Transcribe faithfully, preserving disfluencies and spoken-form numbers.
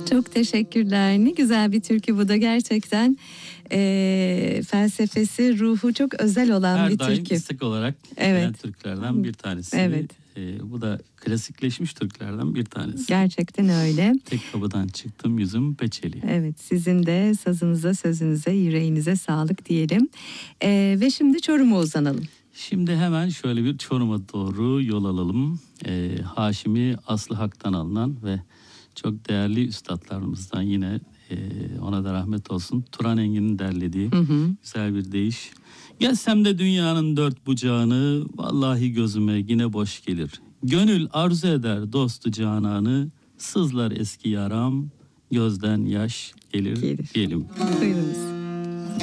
Çok teşekkürler. Ne güzel bir türkü bu da gerçekten. E, felsefesi, ruhu çok özel olan Her bir daim türkü. istek olarak Evet. gelen türkülerden bir tanesi. Evet. E, bu da klasikleşmiş türkülerden bir tanesi. Gerçekten öyle. Tek kapıdan çıktım yüzüm peçeli. Evet, sizin de sazınıza, sözünüze, yüreğinize sağlık diyelim. E, ve şimdi Çorum'a uzanalım. Şimdi hemen şöyle bir Çorum'a doğru yol alalım. E, Haşimi Aslı Hak'tan alınan ve çok değerli üstadlarımızdan yine e, ona da rahmet olsun. Turan Engin'in derlediği Hı hı. güzel bir deyiş. Gelsem de dünyanın dört bucağını, vallahi gözüme yine boş gelir. Gönül arzu eder dostu cananı, sızlar eski yaram, gözden yaş gelir, Gelir. diyelim. Buyurunuz.